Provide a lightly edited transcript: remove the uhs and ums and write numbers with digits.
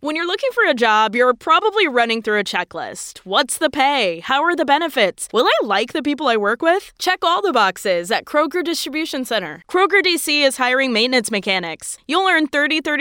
When you're looking for a job, you're probably running through a checklist. What's the pay? How are the benefits? Will I like the people I work with? Check all the boxes at Kroger Distribution Center. Kroger DC is hiring maintenance mechanics. You'll earn $30